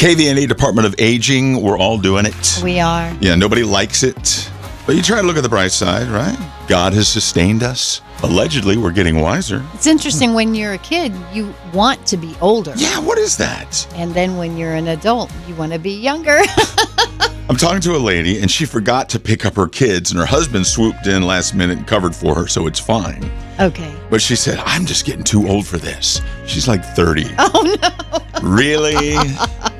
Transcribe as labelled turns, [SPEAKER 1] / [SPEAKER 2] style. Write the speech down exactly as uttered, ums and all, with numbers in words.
[SPEAKER 1] K V N A Department of Aging, we're all doing it.
[SPEAKER 2] We are.
[SPEAKER 1] Yeah, nobody likes it. But you try to look at the bright side, right? God has sustained us. Allegedly, we're getting wiser.
[SPEAKER 2] It's interesting when you're a kid, you want to be older.
[SPEAKER 1] Yeah, what is that?
[SPEAKER 2] And then when you're an adult, you want to be younger.
[SPEAKER 1] I'm talking to a lady, and she forgot to pick up her kids, and her husband swooped in last minute and covered for her, so it's fine.
[SPEAKER 2] Okay.
[SPEAKER 1] But she said, I'm just getting too old for this. She's like thirty.
[SPEAKER 2] Oh, no.
[SPEAKER 1] Really?